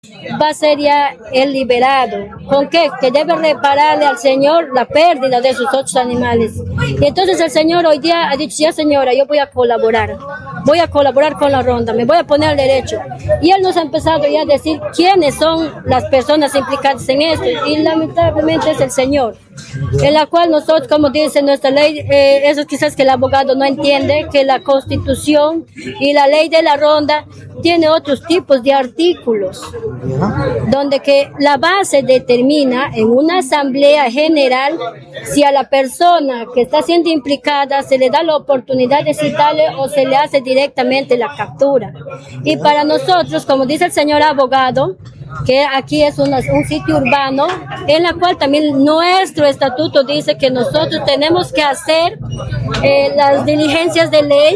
va a ser ya el liberado. ¿Con qué? Que debe repararle al Señor la pérdida de sus otros animales. Y entonces el Señor hoy día ha dicho, ya señora, yo voy a colaborar con la ronda, me voy a poner al derecho. Y Él nos ha empezado ya a decir quiénes son las personas implicadas en esto, y lamentablemente es el Señor, en la cual nosotros, como dice nuestra ley, eso quizás que el abogado no entiende, que la Constitución y la ley de la ronda tiene otros tipos de artículos, donde que la base determina en una asamblea general si a la persona que está siendo implicada se le da la oportunidad de citarle o se le hace directamente la captura. Y para nosotros, como dice el señor abogado, que aquí es un sitio urbano, en la cual también nuestro estatuto dice que nosotros tenemos que hacer las diligencias de ley,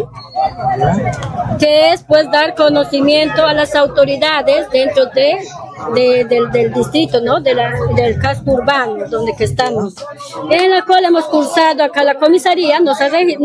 que es pues dar conocimiento a las autoridades dentro del distrito, ¿no? Del casco urbano donde que estamos, en la cual hemos cursado acá la comisaría, nos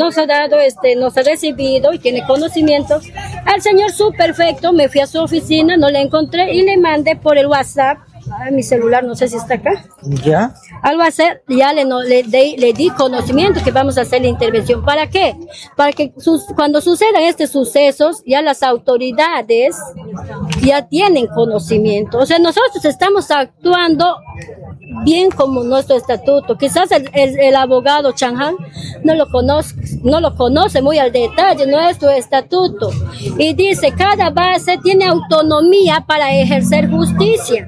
ha recibido y tiene conocimiento. Al señor perfecto, me fui a su oficina, no le encontré y le mandé por el WhatsApp a mi celular, no sé si está acá. ¿Ya? Al WhatsApp ya le di conocimiento que vamos a hacer la intervención. ¿Para qué? Para que cuando sucedan estos sucesos, ya las autoridades ya tienen conocimiento. O sea, nosotros estamos actuando bien como nuestro estatuto. Quizás el abogado Chanhan no lo conoce muy al detalle nuestro estatuto, y dice cada base tiene autonomía para ejercer justicia,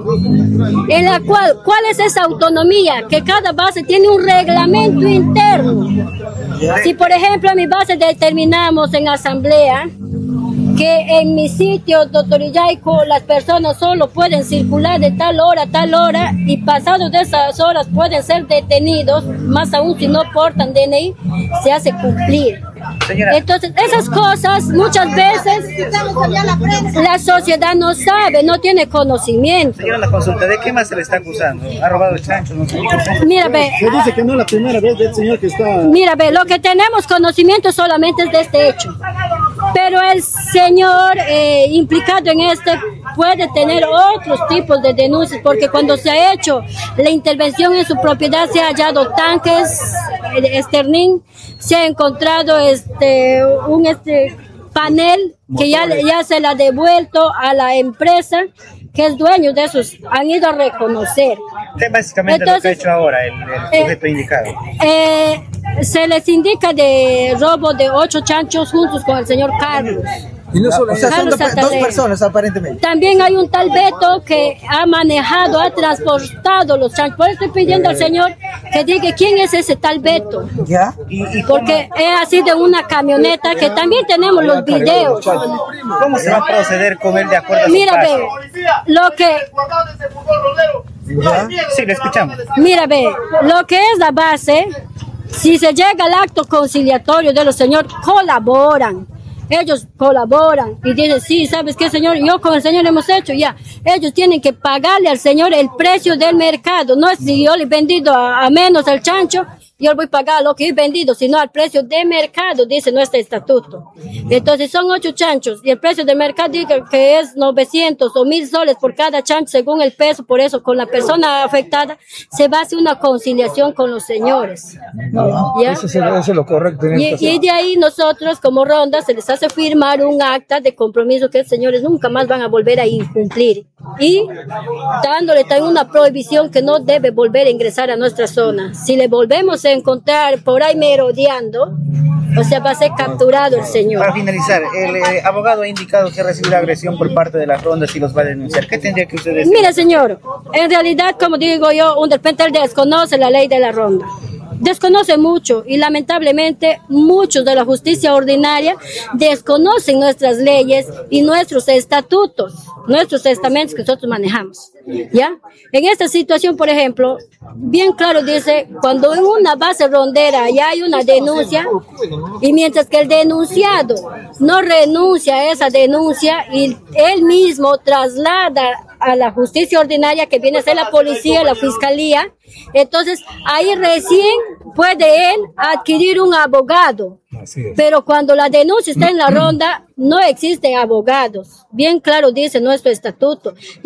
en la ¿cuál es esa autonomía? Que cada base tiene un reglamento interno. Si por ejemplo a mi base determinamos en asamblea que en mi sitio, doctor Illaico, las personas solo pueden circular de tal hora a tal hora, y pasados de esas horas pueden ser detenidos, más aún si no portan DNI, se hace cumplir. Señora, entonces esas cosas muchas veces la sociedad no sabe, no tiene conocimiento. Señora, la consulta, ¿de qué más se le está acusando? ¿Ha robado chanchos? No sé. Mira, ve. Se dice que no es la primera vez del señor que está... Mira, ve, lo que tenemos conocimiento solamente es de este hecho. Pero el señor implicado en este puede tener otros tipos de denuncias, porque cuando se ha hecho la intervención en su propiedad se ha hallado tanques Sterling, se ha encontrado un panel que ya se le ha devuelto a la empresa que es dueño de esos, han ido a reconocer. ¿Qué es básicamente lo que ha hecho ahora el sujeto indicado? Se les indica de robo de 8 chanchos juntos con el señor Carlos. Y no solo, o sea, son dos personas aparentemente. También hay un tal Beto que ha manejado, ha transportado los chanchos. Por eso estoy pidiendo al señor que diga quién es ese tal Beto. ¿Ya? Porque es así de una camioneta que también tenemos los videos. ¿Cómo se va a proceder con él de acuerdo a su Mira, caso? ve, lo que... Sí, lo escuchamos. Mira, ve, lo que es la base, si se llega al acto conciliatorio de los señores, colaboran. Ellos colaboran y dicen, sí, ¿sabes qué, señor? Yo con el señor hemos hecho ya. Ellos tienen que pagarle al señor el precio del mercado. No es si yo le he vendido a menos el chancho, yo le voy a pagar lo que he vendido, sino al precio de mercado, dice nuestro estatuto. Entonces son 8 chanchos y el precio de mercado dice que es 900 o 1000 soles por cada chancho según el peso. Por eso con la persona afectada se va a hacer una conciliación con los señores. ¿Ya? Eso es lo correcto. Y de ahí nosotros como ronda se les hace firmar un acta de compromiso que los señores nunca más van a volver a incumplir, y dándole también una prohibición que no debe volver a ingresar a nuestra zona. Si le volvemos a encontrar por ahí merodeando, o sea, va a ser capturado el señor. Para finalizar, el abogado ha indicado que recibirá agresión por parte de las rondas y los va a denunciar. ¿Qué tendría que usted decir? Mire, señor, en realidad, como digo yo, de repente él desconoce la ley de la ronda. Desconoce mucho, y lamentablemente muchos de la justicia ordinaria desconocen nuestras leyes y nuestros estatutos, nuestros estamentos que nosotros manejamos. ¿Ya? En esta situación, por ejemplo, bien claro dice, cuando en una base rondera ya hay una denuncia, y mientras que el denunciado no renuncia a esa denuncia y él mismo traslada a la justicia ordinaria, que viene a ser la policía, la fiscalía, entonces ahí recién puede él adquirir un abogado. Pero cuando la denuncia está en la ronda, no existen abogados. Bien claro dice nuestro estatuto.